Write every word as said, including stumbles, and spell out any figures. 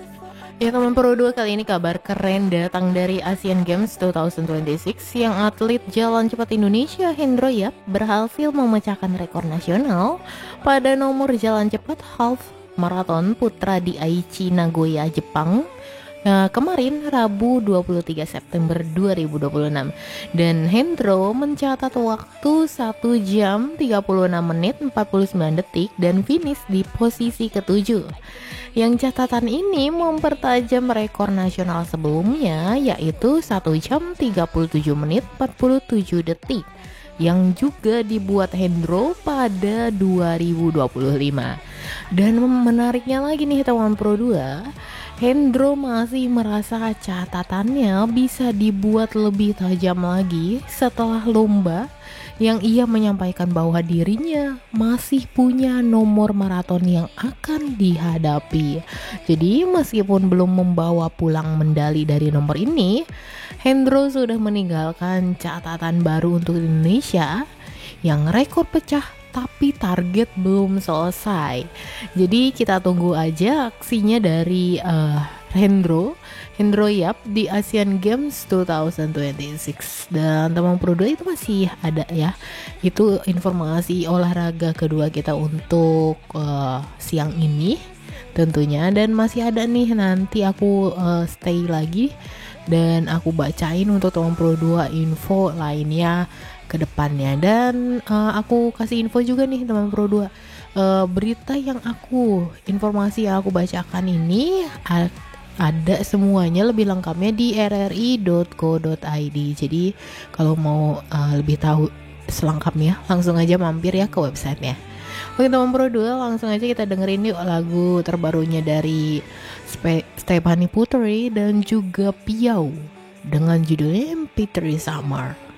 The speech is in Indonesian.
Ya teman Pro dua, kali ini kabar keren datang dari Asian Games dua ribu dua puluh enam yang atlet jalan cepat Indonesia Hendro Yap berhasil memecahkan rekor nasional pada nomor jalan cepat half marathon putra di Aichi, Nagoya, Jepang. Nah, kemarin Rabu dua puluh tiga September dua ribu dua puluh enam, dan Hendro mencatat waktu satu jam tiga puluh enam menit empat puluh sembilan detik dan finish di posisi ketujuh. Yang catatan ini mempertajam rekor nasional sebelumnya, yaitu satu jam tiga puluh tujuh menit empat puluh tujuh detik yang juga dibuat Hendro pada dua ribu dua puluh lima. Dan menariknya lagi nih teman Pro dua, Hendro masih merasa catatannya bisa dibuat lebih tajam lagi setelah lomba yang ia menyampaikan bahwa dirinya masih punya nomor maraton yang akan dihadapi. Jadi meskipun belum membawa pulang medali dari nomor ini, Hendro sudah meninggalkan catatan baru untuk Indonesia yang rekor pecah tapi target belum selesai. Jadi kita tunggu aja aksinya dari uh, Hendro Hendro Yap di Asian Games dua ribu dua puluh enam. Dan teman Pro dua itu masih ada ya. Itu informasi olahraga kedua kita untuk uh, siang ini tentunya, dan masih ada nih, nanti aku uh, stay lagi dan aku bacain untuk teman Pro dua info lainnya ke depannya. Dan uh, aku kasih info juga nih teman Pro dua, uh, berita yang aku informasi yang aku bacakan ini uh, ada semuanya lebih lengkapnya di r r i dot co dot i d. Jadi kalau mau uh, lebih tahu selengkapnya langsung aja mampir ya ke websitenya. Oke teman Pro dua, langsung aja kita dengerin yuk lagu terbarunya dari Spe- Stephanie Putri dan juga Piau dengan judulnya M P tiga Summer.